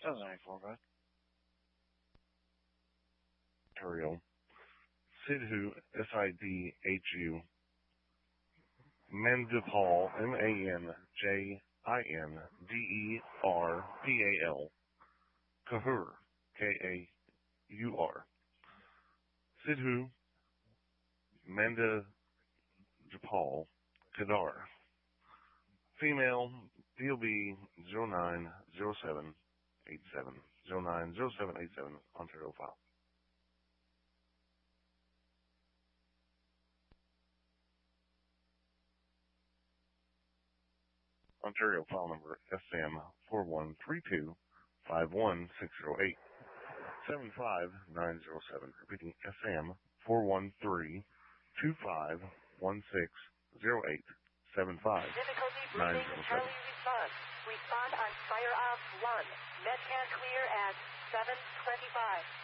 794, Ontario. Sidhu, Sidhu. Mandipal, Manjinderpal. Kahur, Kaur. Sidhu, Mandipal, Kadar. Female, DOB 090787. 090787, Ontario file. Ontario file number SM 41325160875907. Repeating SM 41325160875. Difficulty breathing, Charlie response. Respond on Fire Off 1. Medcan clear at 7:25.